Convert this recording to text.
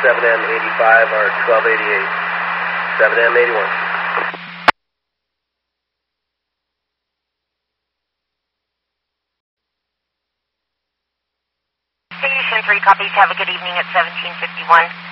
7M85 or 1288. 7M81. Station 3 copies. Have a good evening at 1751.